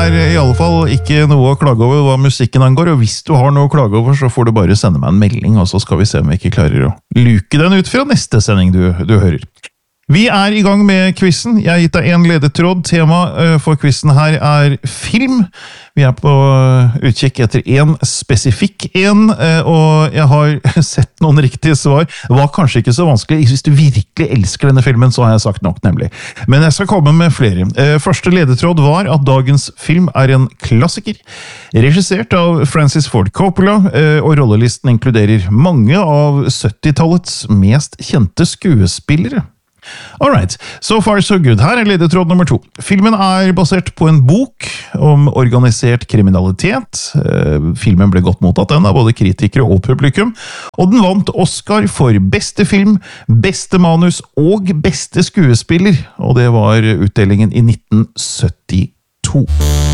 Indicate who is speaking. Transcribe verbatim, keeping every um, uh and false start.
Speaker 1: er i alle fall ikke noe å klage over hva musikken angår, og hvis du har noe å klage over, så får du bare sende meg en melding, og så skal vi se om vi ikke klarer å luke den ut fra neste sending du, du hører. Vi er i gang med quizen. Jeg har gitt deg en ledetråd. Tema for quizen her er film. Vi er på utkikk etter en spesifikk en, og jeg har sett noen riktige svar. Det var kanskje ikke så vanskelig. Hvis du virkelig elsker denne filmen, så har jeg sagt nok, nemlig. Men jeg skal komme med flere. Første ledetråd var at dagens film er en klassiker, regissert av Francis Ford Coppola, og rollelisten inkluderer mange av syttitallets mest kjente skuespillere. Alright, so far so good. Her er ledetråd nummer to. Filmen er basert på en bok om organisert kriminalitet. Filmen ble godt mottatt den av både kritikere og publikum, og den vant Oscar for beste film, beste manus og beste skuespiller, og det var utdelingen i nitten syttito.